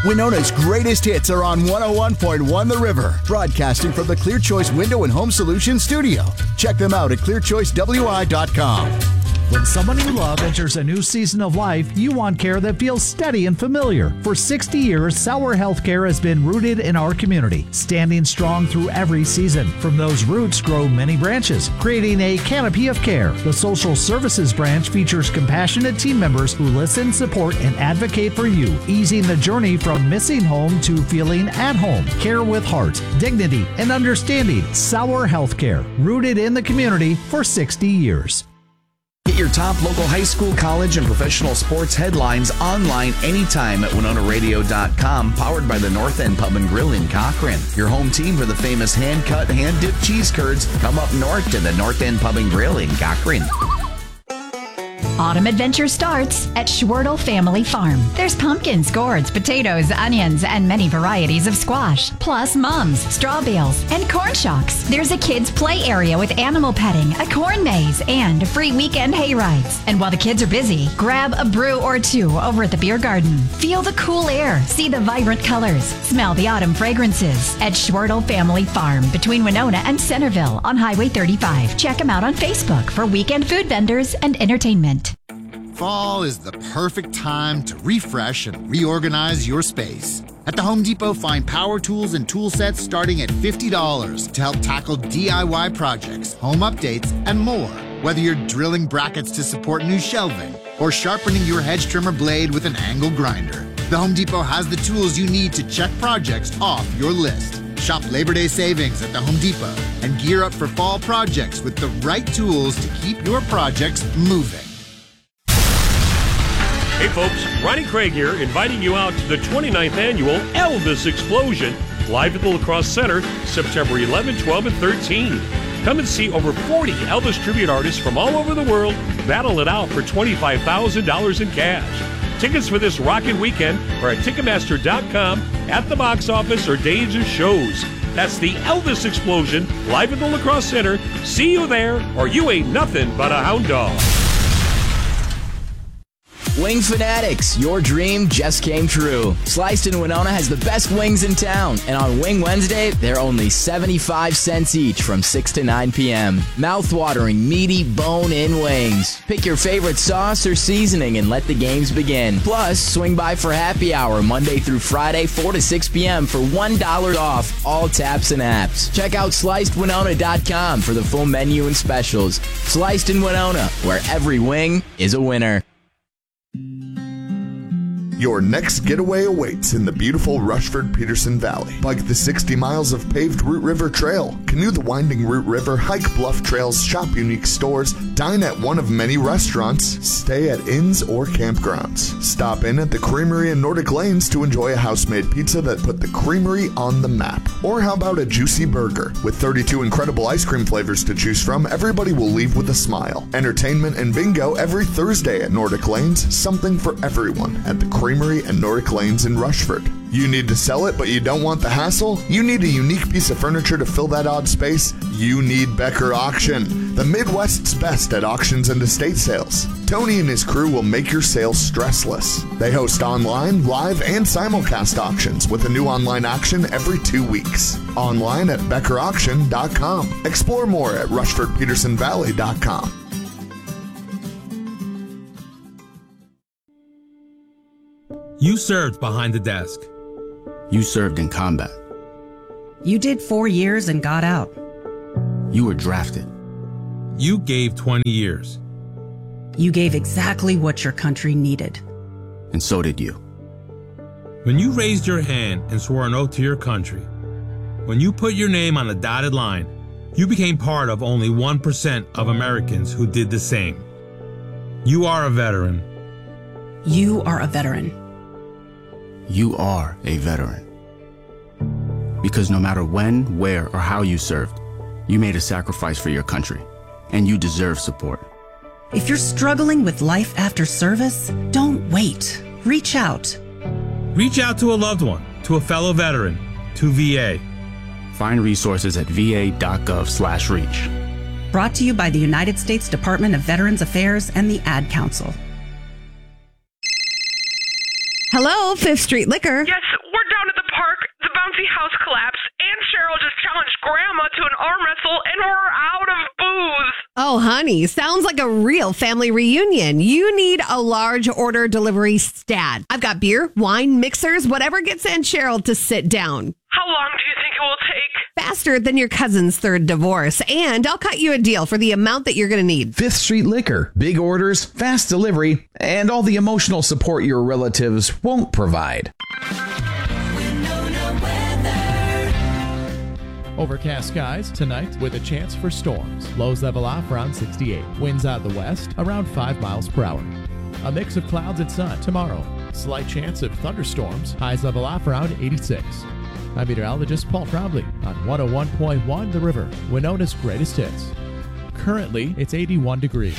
Winona's greatest hits are on 101.1 The River, broadcasting from the Clear Choice Window and Home Solutions studio. Check them out at clearchoicewi.com. When someone you love enters a new season of life, you want care that feels steady and familiar. For 60 years, Sauer Healthcare has been rooted in our community, standing strong through every season. From those roots grow many branches, creating a canopy of care. The social services branch features compassionate team members who listen, support, and advocate for you, easing the journey from missing home to feeling at home. Care with heart, dignity, and understanding. Sauer Healthcare, rooted in the community for 60 years. Get your top local high school, college, and professional sports headlines online anytime at WinonaRadio.com, powered by the North End Pub and Grill in Cochrane. Your home team for the famous hand-cut, hand-dipped cheese curds. Come up north to the North End Pub and Grill in Cochrane. Autumn adventure starts at Schwertle Family Farm. There's pumpkins, gourds, potatoes, onions, and many varieties of squash, plus mums, straw bales, and corn shocks. There's a kids' play area with animal petting, a corn maze, and free weekend hay rides. And while the kids are busy, grab a brew or two over at the beer garden. Feel the cool air, see the vibrant colors, smell the autumn fragrances at Schwertle Family Farm between Winona and Centerville on Highway 35. Check them out on Facebook for weekend food vendors and entertainment. Fall is the perfect time to refresh and reorganize your space. At the Home Depot, find power tools and tool sets starting at $50 to help tackle DIY projects, home updates, and more. Whether you're drilling brackets to support new shelving or sharpening your hedge trimmer blade with an angle grinder, the Home Depot has the tools you need to check projects off your list. Shop Labor Day savings at the Home Depot and gear up for fall projects with the right tools to keep your projects moving. Hey folks, Ronnie Craig here, inviting you out to the 29th annual Elvis Explosion, live at the La Crosse Center, September 11, 12, and 13. Come and see over 40 Elvis tribute artists from all over the world battle it out for $25,000 in cash. Tickets for this rockin' weekend are at Ticketmaster.com, at the box office, or days of shows. That's the Elvis Explosion, live at the La Crosse Center. See you there, or you ain't nothing but a hound dog. Wing Fanatics, your dream just came true. Sliced in Winona has the best wings in town, and on Wing Wednesday, they're only 75 cents each from 6 to 9 p.m. Mouth-watering, meaty, bone-in wings. Pick your favorite sauce or seasoning and let the games begin. Plus, swing by for happy hour Monday through Friday, 4 to 6 p.m. for $1 off all taps and apps. Check out SlicedWinona.com for the full menu and specials. Sliced in Winona, where every wing is a winner. Your next getaway awaits in the beautiful Rushford-Peterson Valley. Bike the 60 miles of paved Root River Trail, canoe the winding Root River, hike bluff trails, shop unique stores, dine at one of many restaurants, stay at inns or campgrounds. Stop in at the Creamery in Nordic Lanes to enjoy a house-made pizza that put the Creamery on the map. Or how about a juicy burger? With 32 incredible ice cream flavors to choose from, everybody will leave with a smile. Entertainment and bingo every Thursday at Nordic Lanes, something for everyone at the Creamery and Nordic Lanes in Rushford. You need to sell it, but you don't want the hassle? You need a unique piece of furniture to fill that odd space? You need Becker Auction, the Midwest's best at auctions and estate sales. Tony and his crew will make your sales stressless. They host online, live, and simulcast auctions with a new online auction every 2 weeks. Online at BeckerAuction.com. Explore more at RushfordPetersonValley.com. You served behind the desk. You served in combat. You did 4 years and got out. You were drafted. You gave 20 years. You gave exactly what your country needed. And so did you. When you raised your hand and swore an oath to your country, when you put your name on a dotted line, you became part of only 1% of Americans who did the same. You are a veteran. You are a veteran. You are a veteran. Because no matter when, where, or how you served, you made a sacrifice for your country, and you deserve support. If you're struggling with life after service, don't wait. Reach out. Reach out to a loved one, to a fellow veteran, to VA. Find resources at va.gov/reach. Brought to you by the United States Department of Veterans Affairs and the Ad Council. Hello, Fifth Street Liquor. Yes, we're down at the park. The bouncy house collapsed. Aunt Cheryl just challenged Grandma to an arm wrestle, and we're out of booze. Oh, honey, sounds like a real family reunion. You need a large order delivery stat. I've got beer, wine, mixers, whatever gets Aunt Cheryl to sit down. How long do you think it will take? Faster than your cousin's third divorce. And I'll cut you a deal for the amount that you're going to need. Fifth Street Liquor. Big orders, fast delivery, and all the emotional support your relatives won't provide. Overcast skies tonight with a chance for storms. Lows level off around 68. Winds out the west around 5 miles per hour. A mix of clouds and sun tomorrow. Slight chance of thunderstorms. Highs level off around 86. I'm meteorologist Paul Trombley on 101.1 The River, Winona's greatest hits. Currently, it's 81 degrees.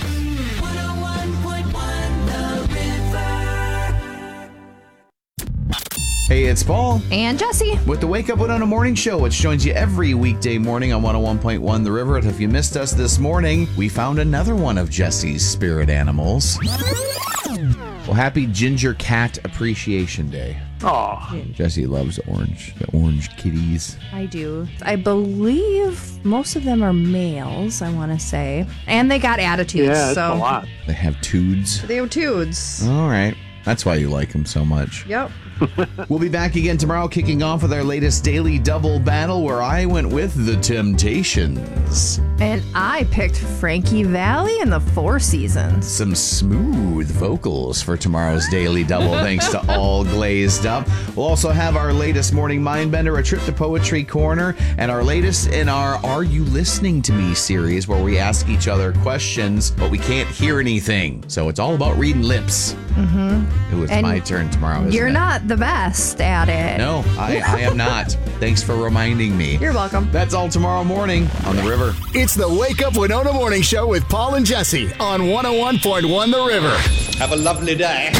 101.1 The River. Hey, it's Paul. And Jesse. With the Wake Up Winona Morning Show, which joins you every weekday morning on 101.1 The River. If you missed us this morning, we found another one of Jesse's spirit animals. Well, happy Ginger Cat Appreciation Day. Aw. Jesse loves the orange kitties. I do. I believe most of them are males, I want to say. And they got attitudes. Yeah, so. a lot. They have tudes. They have tudes. All right. That's why you like them so much. Yep. We'll be back again tomorrow, kicking off with our latest daily double battle, where I went with the Temptations. And I picked Frankie Valli and the Four Seasons. Some smooth vocals for tomorrow's daily double, thanks to All Glazed Up. We'll also have our latest morning mindbender, a trip to Poetry Corner, and our latest in our Are You Listening to Me series, where we ask each other questions, but we can't hear anything. So it's all about reading lips. Mm-hmm. Ooh, it's my turn tomorrow, isn't You're it? not the best at it. No, I am not. Thanks for reminding me. You're welcome. That's all tomorrow morning on The River. It's the Wake Up Winona Morning Show with Paul and Jesse on 101.1 The River. Have a lovely day.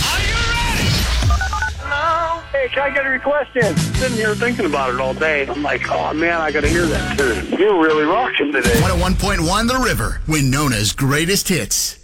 Hey, can I get a request in? Sitting here thinking about it all day. I'm like, oh man, I gotta hear that tune. You're really rocking today. 101.1 The River, Winona's greatest hits.